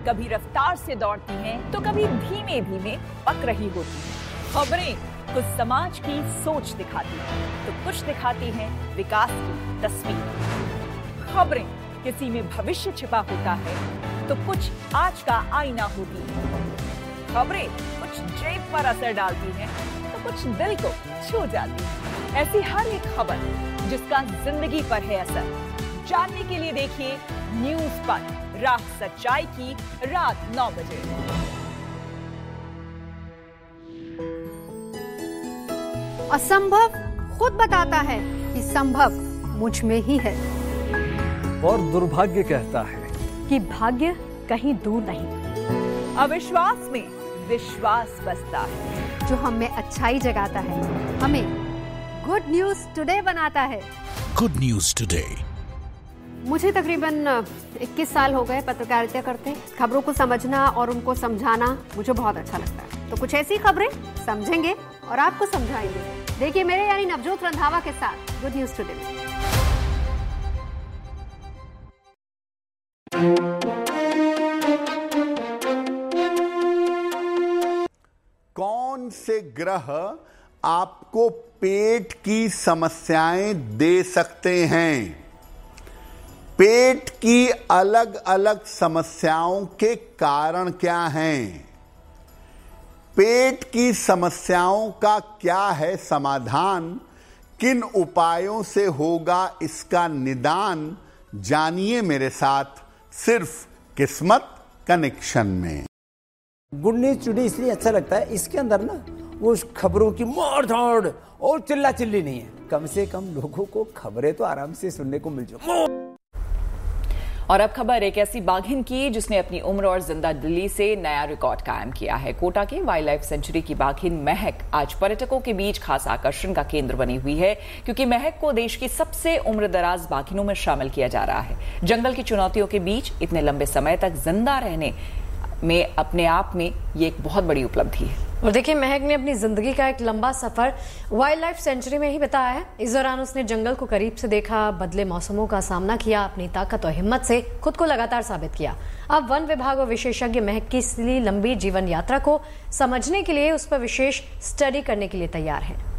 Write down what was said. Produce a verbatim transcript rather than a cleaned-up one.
कभी रफ्तार से दौड़ती हैं तो कभी धीमे धीमे पक रही होती हैं। खबरें कुछ समाज की सोच दिखाती हैं तो कुछ दिखाती हैं विकास की तस्वीर। खबरें किसी में भविष्य छिपा होता है तो कुछ आज का आईना होती है। खबरें कुछ जेब पर असर डालती हैं तो कुछ दिल को छू जाती है। ऐसी हर एक खबर जिसका जिंदगी पर है असर, जानने के लिए देखिए न्यूज़ पर राह सच्चाई की रात नौ बजे। असंभव खुद बताता है कि संभव मुझ में ही है, और दुर्भाग्य कहता है कि भाग्य कहीं दूर नहीं। अविश्वास में विश्वास बसता है, जो हमें अच्छाई जगाता है, हमें गुड न्यूज टुडे बनाता है। Good news today. मुझे तकरीबन इक्कीस साल हो गए पत्रकारिता करते। खबरों को समझना और उनको समझाना मुझे बहुत अच्छा लगता है। तो कुछ ऐसी खबरें समझेंगे और आपको समझाएंगे। देखिए मेरे यानी नवजोत रंधावा के साथ गुड न्यूज टुडे में। कौन से ग्रह आपको पेट की समस्याएं दे सकते हैं? पेट की अलग अलग समस्याओं के कारण क्या हैं? पेट की समस्याओं का क्या है समाधान? किन उपायों से होगा इसका निदान? जानिए मेरे साथ सिर्फ किस्मत कनेक्शन में। गुड न्यूज टुडे इसलिए अच्छा लगता है, इसके अंदर ना वो खबरों की मार धाड़ और चिल्ला चिल्ली नहीं है। कम से कम लोगों को खबरें तो आराम से सुनने को मिल जाए। और अब खबर एक ऐसी बाघिन की जिसने अपनी उम्र और जिंदा दिली से नया रिकॉर्ड कायम किया है। कोटा के वाइल्ड लाइफ सेंचुरी की बाघिन महक आज पर्यटकों के बीच खास आकर्षण का केंद्र बनी हुई है, क्योंकि महक को देश की सबसे उम्रदराज बाघिनों में शामिल किया जा रहा है। जंगल की चुनौतियों के बीच इतने लंबे समय तक जिंदा रहने में अपने आप में ये एक बहुत बड़ी उपलब्धि है। और देखिए महक ने अपनी जिंदगी का एक लंबा सफर वाइल्ड लाइफ सेंचुरी में ही बताया है। इस दौरान उसने जंगल को करीब से देखा, बदले मौसमों का सामना किया, अपनी ताकत और हिम्मत से खुद को लगातार साबित किया। अब वन विभाग और विशेषज्ञ महक की इस लंबी जीवन यात्रा को समझने के लिए उस पर विशेष स्टडी करने के लिए तैयार हैं।